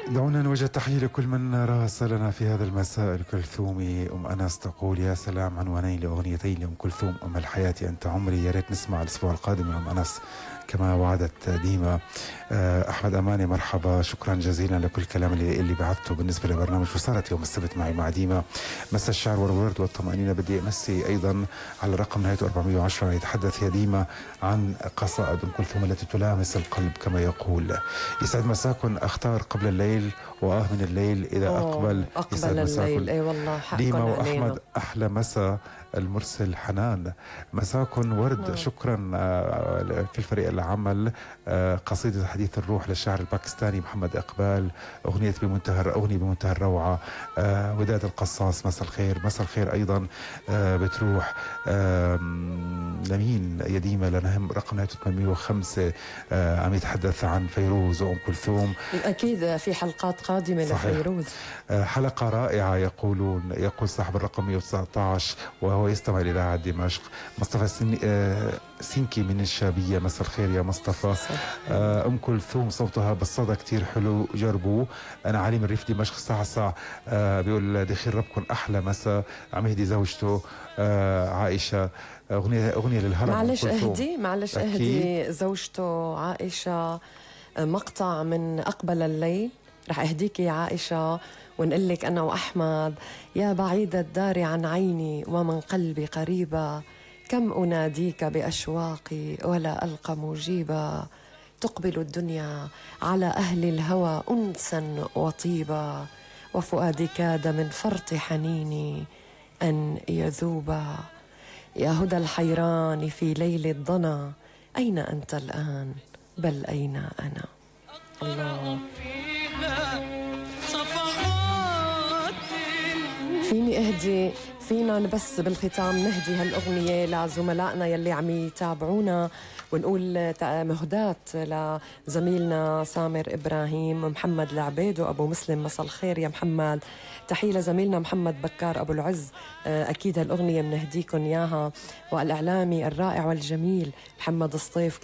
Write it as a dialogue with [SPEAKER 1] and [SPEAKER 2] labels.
[SPEAKER 1] دعونا نوجه تحية لكل من راسلنا في هذا المساء. الكلثومي أم أنس تقول: يا سلام عنوانين لأغنيتين لأم كلثوم، أم الحياة أنت عمري. يا ريت نسمع الأسبوع القادم يا أم أنس كما وعدت ديما. أحمد أماني مرحبا، شكرا جزيلا لكل الكلام اللي بعثته بالنسبة للبرنامج، وصارت يوم السبت معي مع ديما. مسا الشعر والورد والطمأنينة. بدي أمسي أيضا على رقم نهايته 410 يتحدث يا ديما عن قصائد أم كلثوم التي تلامس القلب كما يقول. يسعد مساكن. أختار قبل الليل وآه من الليل إذا أقبل
[SPEAKER 2] الليل. أي والله حقا
[SPEAKER 1] ديما
[SPEAKER 2] علينا.
[SPEAKER 1] وأحمد أحلى مسا المرسل حنان. مساكن ورد. شكرا في الفريق العمل. قصيدة حديث الروح للشاعر الباكستاني محمد إقبال، أغنية بمنتهى الروعة. وداد القصاص مساء الخير. مساء الخير أيضا بتروح لمين يا ديما؟ لنهم رقم نهايته 805 عم يتحدث عن فيروز وأم كلثوم.
[SPEAKER 2] أكيد في حلقات قادمة لفيروز.
[SPEAKER 1] حلقة رائعة يقول صاحب الرقم 119 وهو يستمع إلى إذاعة دمشق. مصطفى سينكي من الشابية. مساء الخير يا مصطفى. أم كلثوم صوتها بالصدى كتير حلو، جربوه. أنا علي من ريف دمشق صعصع بيقول دخيل ربكم أحلى مساء. عم يهدي زوجته عائشة أغنية للهرم.
[SPEAKER 2] معلش أهدي زوجته عائشة مقطع من أقبل الليل. رح أهديكي عائشة ونقول لك أنا وأحمد: يا بعيد الدار عن عيني ومن قلبي قريبا، كم أناديك بأشواقي ولا ألقى مجيبا، تقبل الدنيا على أهل الهوى أنسا وطيبا، وفؤادي كاد من فرط حنيني أن يذوبا، يا هدى الحيران في ليل الضنا، أين أنت الآن بل أين أنا. الله. فينا بس بالختام نهدي هالأغنية لزملائنا يلي عم يتابعونا، ونقول مهدات لزميلنا سامر إبراهيم ومحمد العبيد وأبو مسلم. مساء الخير يا محمد. تحية لزميلنا محمد بكار أبو العز. أكيد هالأغنية منهديكم إياها. والإعلامي الرائع والجميل محمد الصيف